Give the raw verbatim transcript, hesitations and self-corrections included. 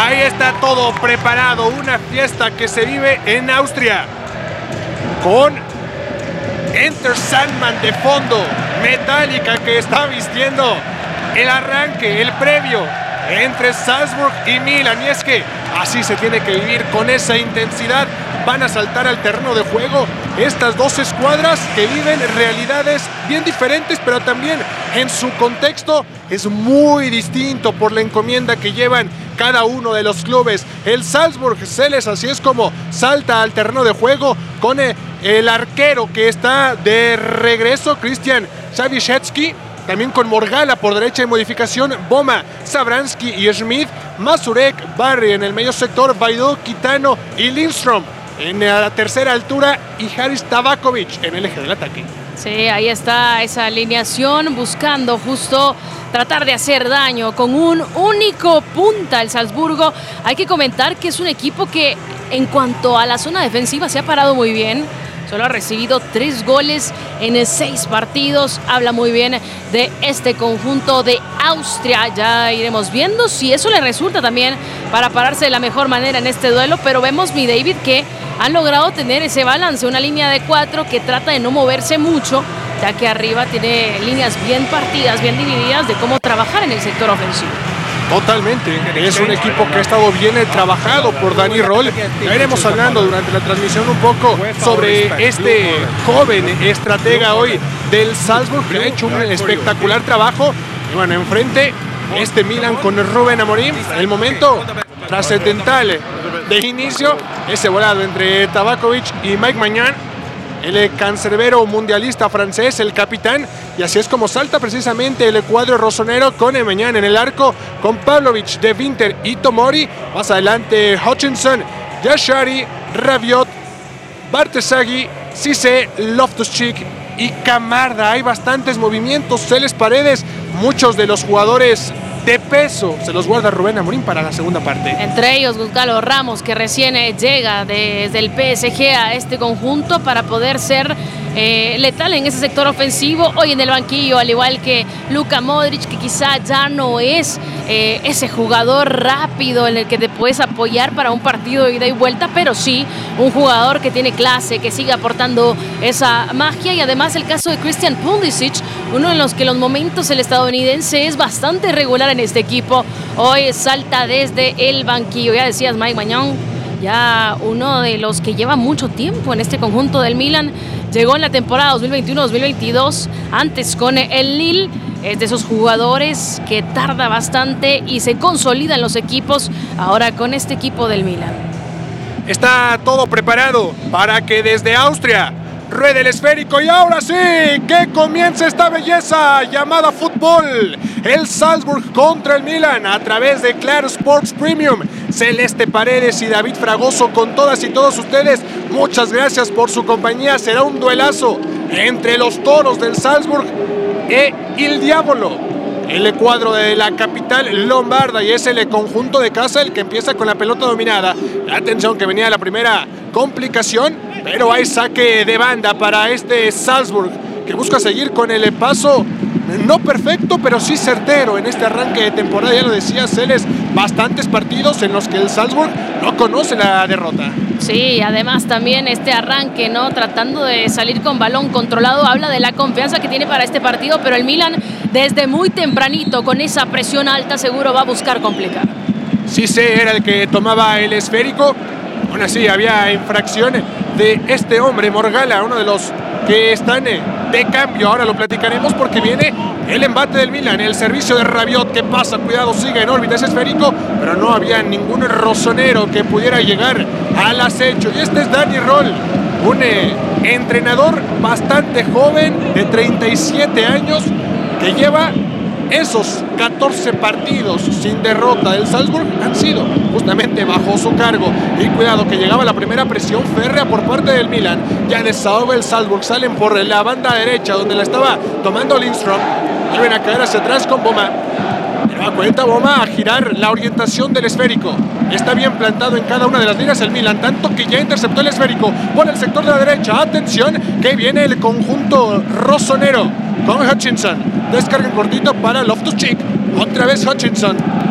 Ahí está todo preparado, una fiesta que se vive en Austria. Con Enter Sandman de fondo, Metallica que está vistiendo el arranque, el previo entre Salzburg y Milan. Y es que así se tiene que vivir, con esa intensidad. Van a saltar al terreno de juego estas dos escuadras que viven realidades bien diferentes, pero también en su contexto es muy distinto por la encomienda que llevan cada uno de los clubes. El Salzburg Celes, así es como salta al terreno de juego con el arquero que está de regreso, Christian Zawiecki. También con Morgala por derecha en modificación, Boma, Sabransky y Schmidt, Mazurek, Barry en el medio sector, Baidó, Kitano y Lindström en la tercera altura y Haris Tabakovic en el eje del ataque. Sí, ahí está esa alineación buscando justo tratar de hacer daño con un único punta el Salzburgo. Hay que comentar que es un equipo que en cuanto a la zona defensiva se ha parado muy bien. Solo ha recibido tres goles en seis partidos. Habla muy bien de este conjunto de Austria. Ya iremos viendo si eso le resulta también para pararse de la mejor manera en este duelo. Pero vemos, mi David, que han logrado tener ese balance. Una línea de cuatro que trata de no moverse mucho, ya que arriba tiene líneas bien partidas, bien divididas de cómo trabajar en el sector ofensivo. Totalmente, es un equipo que ha estado bien trabajado por Dani Roll. Ya iremos hablando durante la transmisión un poco sobre este joven estratega hoy del Salzburg, que ha hecho un espectacular trabajo. Y bueno, enfrente este Milan con Rubén Amorim. El momento trascendental de inicio, ese volado entre Tabakovic y Mike Maignan, el cancerbero mundialista francés, el capitán. Y así es como salta precisamente el cuadro rosonero con Maignan en el arco, con Pavlovic, De Winter y Tomori. Más adelante Hutchinson, Yashari, Rabiot, Bartesaghi, Cisse, Loftus-Cheek y Camarda. Hay bastantes movimientos, Celes Paredes, muchos de los jugadores de peso se los guarda Rubén Amorim para la segunda parte. Entre ellos Gonzalo Ramos, que recién llega desde el P S G a este conjunto para poder ser eh, letal en ese sector ofensivo. Hoy en el banquillo, al igual que Luka Modric, que quizá ya no es eh, ese jugador rápido en el que te puedes apoyar para un partido de ida y vuelta, pero sí un jugador que tiene clase, que sigue aportando esa magia. Y además el caso de Christian Pulisic, uno en los que los momentos el estadounidense es bastante regular en este equipo. Hoy salta desde el banquillo. Ya decías, Mike Maignan, ya uno de los que lleva mucho tiempo en este conjunto del Milan. Llegó en la temporada dos mil veintiuno dos mil veintidós, antes con el Lille. Es de esos jugadores que tarda bastante y se consolida en los equipos. Ahora con este equipo del Milan. Está todo preparado para que desde Austria ruede el esférico, y ahora sí, que comience esta belleza llamada fútbol. El Salzburg contra el Milan a través de Claro Sports Premium. Celeste Paredes y David Fragoso con todas y todos ustedes. Muchas gracias por su compañía. Será un duelazo entre los toros del Salzburg e Il Diavolo, el cuadro de la capital lombarda, y es el conjunto de casa el que empieza con la pelota dominada. Atención, que venía la primera complicación, pero hay saque de banda para este Salzburg, que busca seguir con el paso no perfecto, pero sí certero en este arranque de temporada. Ya lo decía Celes, bastantes partidos en los que el Salzburg no conoce la derrota. Sí, además también este arranque, ¿no? Tratando de salir con balón controlado, habla de la confianza que tiene para este partido, pero el Milan desde muy tempranito, con esa presión alta, seguro va a buscar complicar. Cisse era el que tomaba el esférico. Aún así había infracción de este hombre, Morgala, uno de los que están de cambio. Ahora lo platicaremos porque viene el embate del Milan, el servicio de Rabiot. ¿Qué pasa? Cuidado, sigue en órbita ese esférico, pero no había ningún rosonero que pudiera llegar al acecho. Y este es Dani Roll, un eh, entrenador bastante joven, de treinta y siete años, que lleva esos catorce partidos sin derrota del Salzburg, han sido justamente bajo su cargo. Y cuidado, que llegaba la primera presión férrea por parte del Milan. Ya desahoga el Salzburg, salen por la banda derecha donde la estaba tomando Lindström. Vuelven a caer hacia atrás con Boma. Da cuenta Boma a girar la orientación del esférico. Está bien plantado en cada una de las líneas el Milan, tanto que ya interceptó el esférico por el sector de la derecha. Atención, que viene el conjunto rosonero con Hutchinson. Descarga en cortito para Loftus-Cheek. Otra vez Hutchinson.